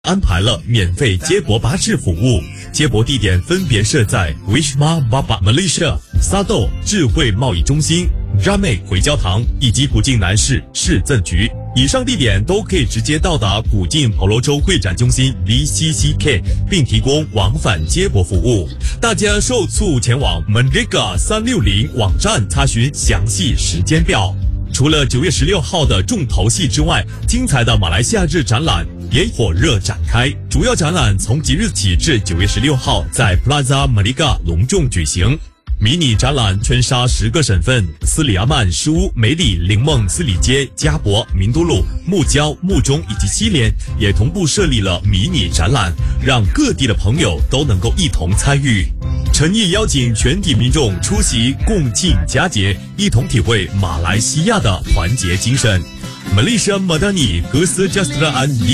安排了免费接驳巴士服务，接驳地点分别设在 Wisma Baba Malaysia、Sado 智慧贸易中心、Ramai 回教堂以及古晋南市市政局。以上地点都可以直接到达古晋婆罗洲会展中心 VCCK， 并提供往返接驳服务。大家受促前往 Merdeka 360网站查询详细时间表。除了9月16号的重头戏之外，精彩的马来西亚日展览也火热展开。主要展览从即日起至9月16号在 Plaza Merdeka 隆重举行。迷你展览圈杀10个省份，斯里阿曼、诗巫、美里、灵梦、斯里街、加博、明都路、木礁、木中以及西联也同步设立了迷你展览，让各地的朋友都能够一同参与。诚意邀请全体民众出席共庆佳节，一同体会马来西亚的团结精神。Malaysia Madani Kesejahteraan